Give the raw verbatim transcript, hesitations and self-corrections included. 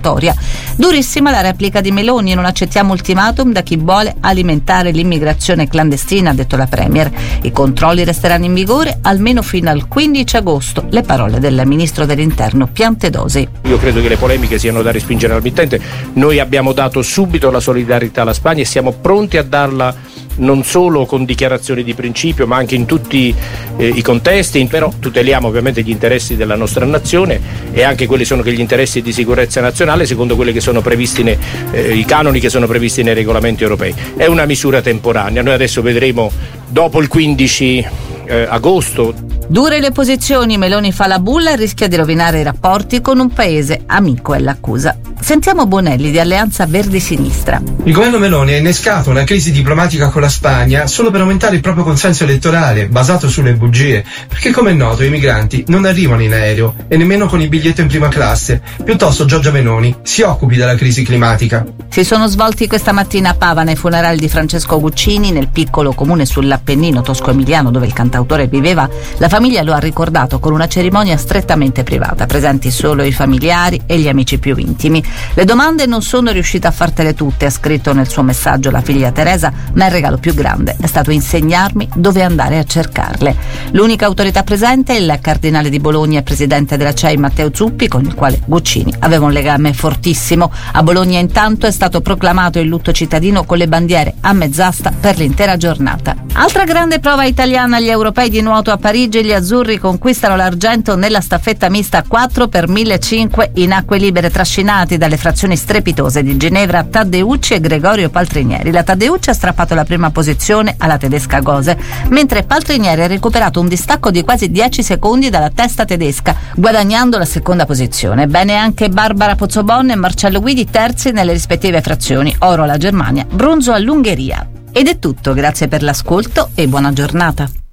migratoria. Durissima la replica di Meloni: non accettiamo ultimatum da chi vuole alimentare l'immigrazione clandestina, ha detto la Premier. I controlli resteranno in vigore almeno fino al quindici agosto. Le parole del ministro dell'Interno Piantedosi. Io credo che le polemiche siano da respingere al mittente. Noi abbiamo dato subito la solidarietà alla Spagna e siamo pronti a darla non solo con dichiarazioni di principio ma anche in tutti eh, i contesti, però tuteliamo ovviamente gli interessi della nostra nazione e anche quelli sono che gli interessi di sicurezza nazionale secondo quelli che sono previsti nei, eh, i canoni che sono previsti nei regolamenti europei. È una misura temporanea, noi adesso vedremo dopo il quindici eh, agosto. Dure le posizioni, Meloni fa la bulla e rischia di rovinare i rapporti con un paese amico, è l'accusa. Sentiamo Bonelli di Alleanza Verdi-Sinistra. Il governo Meloni ha innescato una crisi diplomatica con la Spagna solo per aumentare il proprio consenso elettorale, basato sulle bugie, perché come è noto i migranti non arrivano in aereo e nemmeno con il biglietto in prima classe. Piuttosto Giorgia Meloni si occupi della crisi climatica. Si sono svolti questa mattina a Pavana i funerali di Francesco Guccini nel piccolo comune sull'Appennino tosco-emiliano dove il cantautore viveva. La famiglia lo ha ricordato con una cerimonia strettamente privata, presenti solo i familiari e gli amici più intimi. Le domande non sono riuscita a fartele tutte, ha scritto nel suo messaggio la figlia Teresa, ma il regalo più grande è stato insegnarmi dove andare a cercarle. L'unica autorità presente è il cardinale di Bologna e presidente della C E I Matteo Zuppi, con il quale Guccini aveva un legame fortissimo. A Bologna intanto è stato proclamato il lutto cittadino con le bandiere a mezz'asta per l'intera giornata. Altra grande prova italiana agli europei di nuoto a Parigi: gli azzurri conquistano l'argento nella staffetta mista quattro per millecinquecento in acque libere, trascinati dalle frazioni strepitose di Ginevra Taddeucci e Gregorio Paltrinieri. La Taddeucci ha strappato la prima posizione alla tedesca Gose, mentre Paltrinieri ha recuperato un distacco di quasi dieci secondi dalla testa tedesca, guadagnando la seconda posizione. Bene anche Barbara Pozzobon e Marcello Guidi, terzi nelle rispettive frazioni, oro alla Germania, bronzo all'Ungheria. Ed è tutto, grazie per l'ascolto e buona giornata.